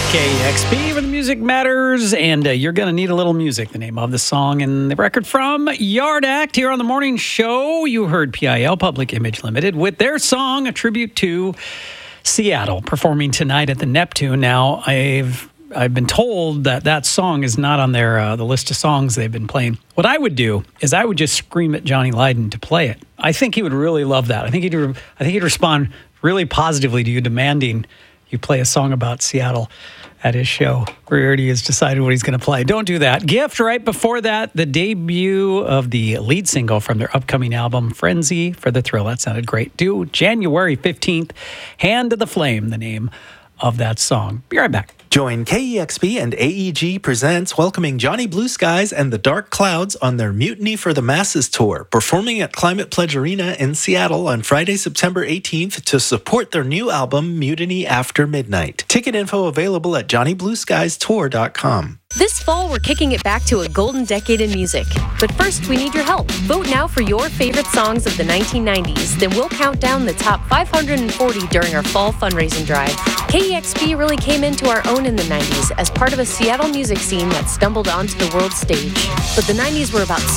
KEXP where the music matters, and you're going to need a little music. The name of the song and the record from Yard Act here on the morning show. You heard PIL, Public Image Limited, with their song, a tribute to Seattle, performing tonight at the Neptune. Now, I've been told that that song is not on their the list of songs they've been playing. What I would do is I would just scream at Johnny Lydon to play it. I think he would really love that. I think he'd respond really positively to you demanding you play a song about Seattle at his show. Where he already has decided what he's going to play. Don't do that. Gift, right before that, the debut of the lead single from their upcoming album, Frenzy for the Thrill. That sounded great. Due January 15th, Hand to the Flame, the name of that song. Be right back. Join KEXP and AEG Presents welcoming Johnny Blue Skies and the Dark Clouds on their Mutiny for the Masses tour, performing at Climate Pledge Arena in Seattle on Friday, September 18th to support their new album, Mutiny After Midnight. Ticket info available at JohnnyBlueSkiesTour.com. This fall, we're kicking it back to a golden decade in music. But first, we need your help. Vote now for your favorite songs of the 1990s. Then we'll count down the top 540 during our fall fundraising drive. KEXP really came into our own in the 90s as part of a Seattle music scene that stumbled onto the world stage. But the 90s were about